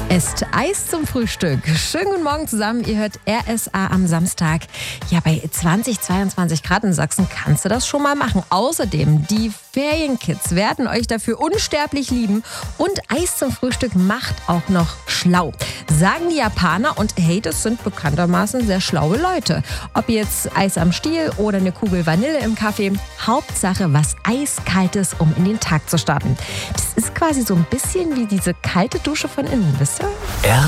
Esst Eis zum Frühstück. Schönen guten Morgen zusammen. Ihr hört RSA am Samstag. Ja, bei 20-22 Grad in Sachsen kannst du das schon mal machen. Außerdem, die Ferienkids werden euch dafür unsterblich lieben. Und Eis zum Frühstück macht auch noch schlau. Sagen die Japaner. Und hey, das sind bekanntermaßen sehr schlaue Leute. Ob jetzt Eis am Stiel oder eine Kugel Vanille im Kaffee. Hauptsache was Eiskaltes, um in den Tag zu starten. Das ist quasi so ein bisschen wie diese kalte Dusche von innen, wisst ihr?